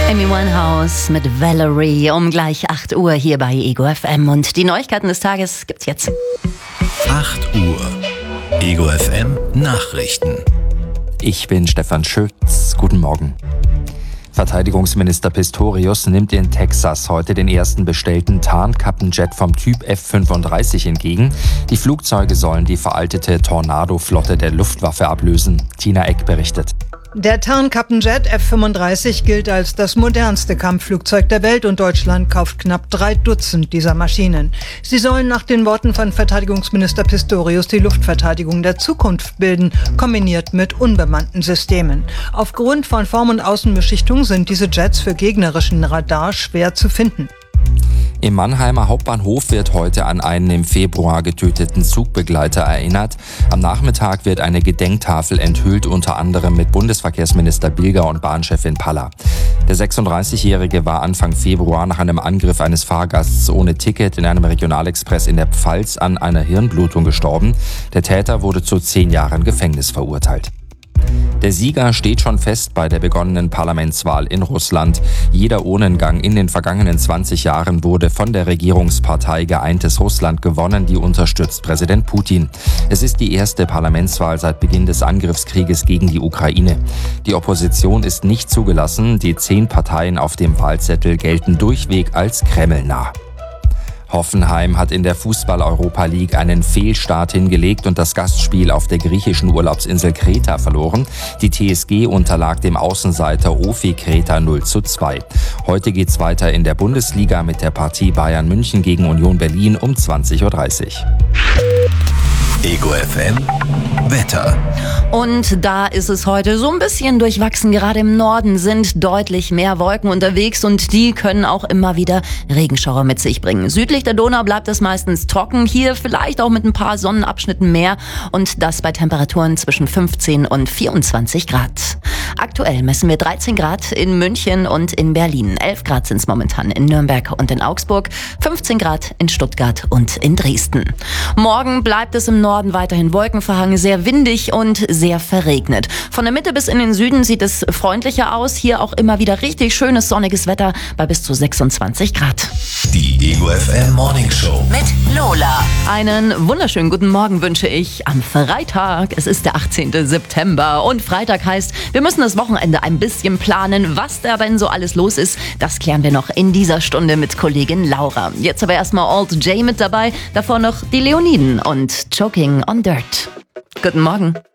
Amy Winehouse mit Valerie um gleich 8 Uhr hier bei Ego FM. Und die Neuigkeiten des Tages gibt's jetzt. 8 Uhr. Ego FM Nachrichten. Ich bin Stefan Schütz. Guten Morgen. Verteidigungsminister Pistorius nimmt in Texas heute den ersten bestellten Tarnkappenjet vom Typ F-35 entgegen. Die Flugzeuge sollen die veraltete Tornado-Flotte der Luftwaffe ablösen. Tina Eck berichtet. Der Tarnkappenjet F-35 gilt als das modernste Kampfflugzeug der Welt und Deutschland kauft knapp 3 Dutzend dieser Maschinen. Sie sollen nach den Worten von Verteidigungsminister Pistorius die Luftverteidigung der Zukunft bilden, kombiniert mit unbemannten Systemen. Aufgrund von Form- und Außenbeschichtung sind diese Jets für gegnerischen Radar schwer zu finden. Im Mannheimer Hauptbahnhof wird heute an einen im Februar getöteten Zugbegleiter erinnert. Am Nachmittag wird eine Gedenktafel enthüllt, unter anderem mit Bundesverkehrsminister Bilger und Bahnchefin Palla. Der 36-Jährige war Anfang Februar nach einem Angriff eines Fahrgasts ohne Ticket in einem Regionalexpress in der Pfalz an einer Hirnblutung gestorben. Der Täter wurde zu 10 Jahren Gefängnis verurteilt. Der Sieger steht schon fest bei der begonnenen Parlamentswahl in Russland. Jeder Urnengang in den vergangenen 20 Jahren wurde von der Regierungspartei Geeintes Russland gewonnen, die unterstützt Präsident Putin. Es ist die erste Parlamentswahl seit Beginn des Angriffskrieges gegen die Ukraine. Die Opposition ist nicht zugelassen. Die 10 Parteien auf dem Wahlzettel gelten durchweg als kremlnah. Hoffenheim hat in der Fußball-Europa League einen Fehlstart hingelegt und das Gastspiel auf der griechischen Urlaubsinsel Kreta verloren. Die TSG unterlag dem Außenseiter OFI Kreta 0:2. Heute geht's weiter in der Bundesliga mit der Partie Bayern München gegen Union Berlin um 20:30 Uhr. Ego FM Wetter. Und da ist es heute so ein bisschen durchwachsen. Gerade im Norden sind deutlich mehr Wolken unterwegs und die können auch immer wieder Regenschauer mit sich bringen. Südlich der Donau bleibt es meistens trocken. Hier vielleicht auch mit ein paar Sonnenabschnitten mehr und das bei Temperaturen zwischen 15 und 24 Grad. Aktuell messen wir 13 Grad in München und in Berlin. 11 Grad sind es momentan in Nürnberg und in Augsburg. 15 Grad in Stuttgart und in Dresden. Morgen bleibt es im Norden weiterhin wolkenverhangen, sehr windig und sehr verregnet. Von der Mitte bis in den Süden sieht es freundlicher aus. Hier auch immer wieder richtig schönes sonniges Wetter bei bis zu 26 Grad. Die Ego FM Morning Show Mit Lola. Einen wunderschönen guten Morgen wünsche ich am Freitag. Es ist der 18. September und Freitag heißt, wir müssen das Wochenende ein bisschen planen. Was da denn so alles los ist, das klären wir noch in dieser Stunde mit Kollegin Laura. Jetzt aber erstmal Alt J mit dabei, davor noch die Leoniden und Choking on Dirt. Guten Morgen.